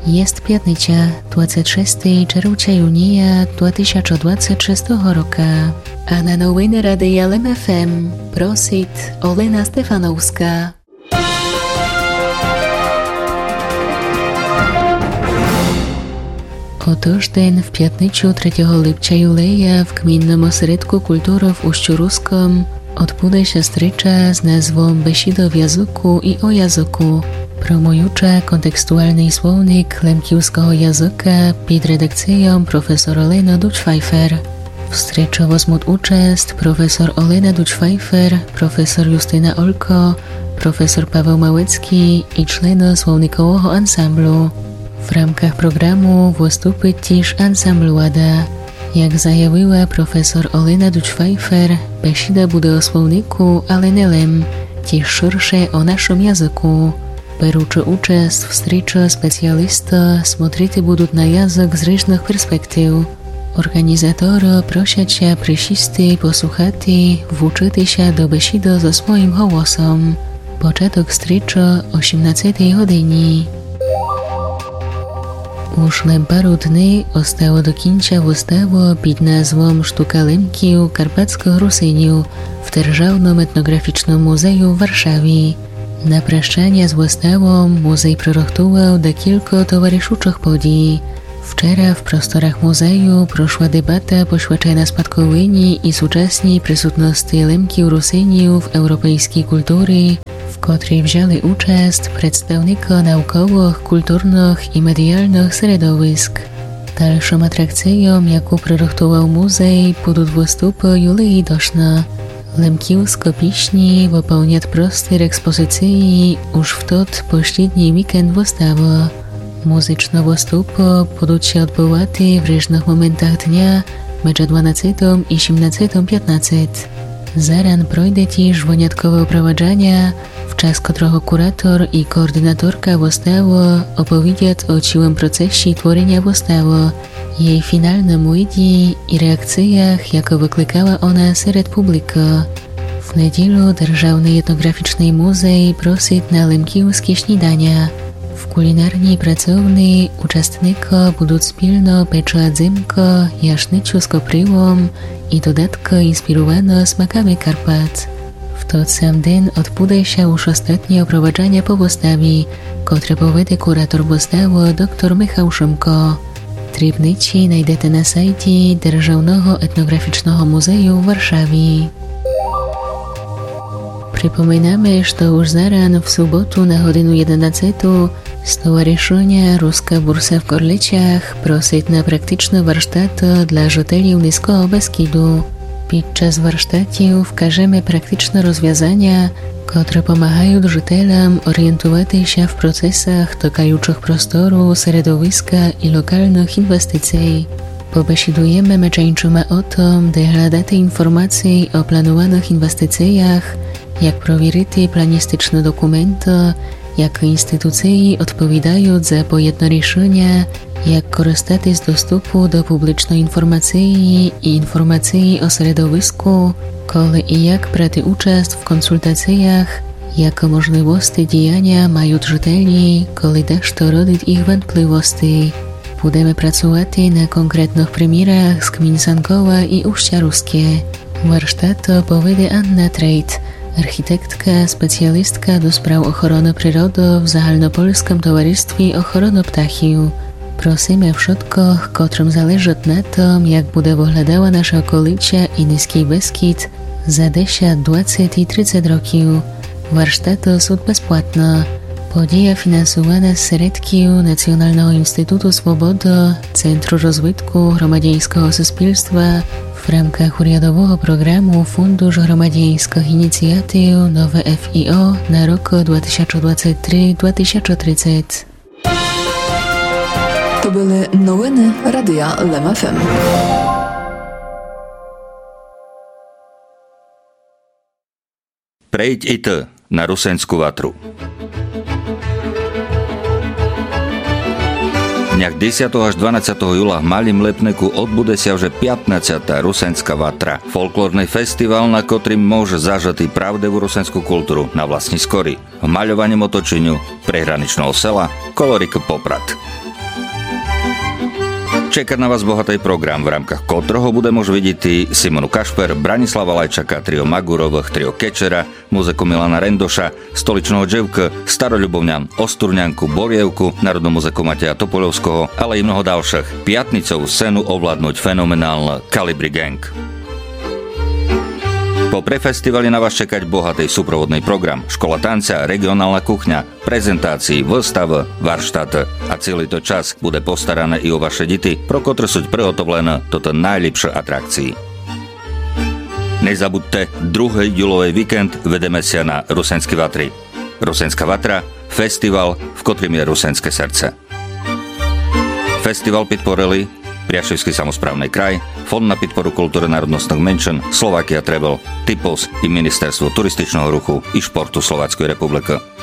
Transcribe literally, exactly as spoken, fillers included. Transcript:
Jest p'ятниця, двадцять шостого червня юнія дві тисячі двадцять шостого року. А на новини Радія Л М Ф М просить Олена Стефановська. Отож день в п'ятницю третього липця юлея в Gminnym Ośrodku Kultury w Uściu Ruskom odbędzie się strycza z nazwą Besida w języku i o języku, promująca kontekstualny słownik lemkiewskiego języka pod redakcją profesor Olena Duć-Pfeiffer. W stryczu wezmą udział profesor Olena Duć-Pfeiffer, profesor Justyna Olko, profesor Paweł Małecki i człony słownikowego ansamblu. W ramkach programu wystąpi też ansambl Łada. Jak zajawiła profesor Olena Duć-Pfeiffer, besida będzie o słowniku, ale nie lem, też szersze o naszym języku. Biorący udział w stryczu specjaliści смотрите будут na język z różnych perspektyw. Organizator prosi cię przyjść i posłuchać, włóczyć się do besida ze swoim głosem. Początek stryczu osiemnastej godziny. Już na paru dni zostało do końca wystawa pod nazwą Sztuka lemkiów Karpackiego Rusyniu w Державnym Etnograficznym Muzeum w Warszawie. Na praszczanie z wystawą muzej proroktował do kilku towarzyszących podii. Wczoraj w prostorach muzeum proszła debata poświęcona spadkowini i współczesnej przysutności lemkiów Rusyniów w europejskiej kulturze, w której wzięli udział przedstawnicy naukowych, kulturnych i medialnych środowisk. Dalszą atrakcją, jaką proroktował muzej, będą występy Julii Doszna. Lemkiewskie pieśni wypełniać prostej ekspozycji już w tot pośredni weekend wystawy. Muzyczne występy będą się odbywać w różnych momentach dnia między dwunastą i siedemnastą piętnaście. Zaran projdzie też wyjątkowe oprowadzenia, w czas którego kurator i koordynatorka wystawy opowiedzą o całym procesie tworzenia wystawy, jej finalnym wyjściu i reakcjach, jakie wyklikała ona wśród publiki. W niedzielę Державний Etnograficzny Muzej prosi na lemkiewskie śniadania. W kulinarnej pracowni uczestnicy będą wspólnie pieczać zimko, jaśniczu z kopryłą i dodatkowo inspirowane smakami Karpat. W ten sam dzień odbędzie się już ostatnie oprowadzenie po wystawie, które prowadzi kurator wystawy dr Michał Szymko. Drobnicy znajdziecie na sajcie Державnego Etnograficznego Muzeum w Warszawie. Przypominamy, że już zaraz w sobotę na godzinę jedenastą Stowarzyszenie Ruska Bursa w Gorlicach prosi na praktyczne warsztaty dla życzeli Niskiego Beskidu. Podczas warsztatów wskażemy praktyczne rozwiązania, które pomagają życzelom orientować się w procesach dotykających prostoru, środowiska i lokalnych inwestycji. Pobesidujemy meczeńczyma o tym, by hledać informacje o planowanych inwestycjach, jak prowierzyć planistyczne dokumenty, jak instytucje odpowiadają za pojedno решenia, jak korzystać z dostępu do publicznej informacji i informacji o środowisku, kiedy i jak brać udział w konsultacjach, jakie możliwości działania mają życzeli, kiedy też to rodzić ich wątpliwości. Będziemy pracować na konkretnych przykładach z gmin Sankowa i Uścia Ruskie. Warsztat powiedzie Anna Trejt, architektka, specjalistka do spraw ochrony przyrody w Zahalnopolskim Towarzystwie Ochrony Ptachiów. Prosimy wszystkich, którym zależy na tym, jak będzie wyglądała nasza okolica i Niski Beskid za dziesięć, dwadzieścia i trzydzieści roków. Warsztaty są bezpłatne. Podzieja finansowana z środków Nacjonalnego Instytutu Swobody, Centrum Rozwitku Gromadieńskiego Suspilstwa w ramach uriadowego programu Fundusz Gromadieńskich Inicjatyw Nowe F I O na rok dwa tysiące dwudziesty trzeci do dwa tysiące trzydziestego. To były nowiny Radia L M F M. Prejď i ty na Rusensku vatru. Dňach desiateho až dvanásteho júla v Malým Lepneku odbude sa už pätnásťata Rusenská vatra. Folklórny festival, na ktorým môže zažať pravdivú rusenskú kultúru na vlastní skory. V maľovaním otočeniu prehraničného sela Kolorika Poprad. Čeká na vás bohatý program, v rámkach ktorého bude môž vidieť Simonu Kašper, Branislava Lajčaka, trio Magurových, trio Kečera, muziku Milana Rendoša, stoličného Dževka, Staroľubovňan, Osturňanku, Borievku, národnú muziku Mateja Topoľovského, ale i mnoho ďalších. Piatnicovú scénu ovládnuť fenomenálne Kalibri Gang. Po prefestivali na vás čekať bohatý súprovodný program, škola tanca, regionálna kuchňa, prezentácií, výstav, varštát a celý to čas bude postarané i o vaše deti, pro ktoré sú prihotovlené toto najlepšie atrakcie. Nezabudte, druhý júlový víkend vedeme sa na Rusenské Vatry. Rusenská Vatra, festival, v ktorým je rusenské srdce. Festival podporili Priaševský samosprávny kraj, Fond na podporu kultúry národnostných menšín, Slovakia Travel, Typos i Ministerstvo turističného ruchu i športu Slováckej republiky.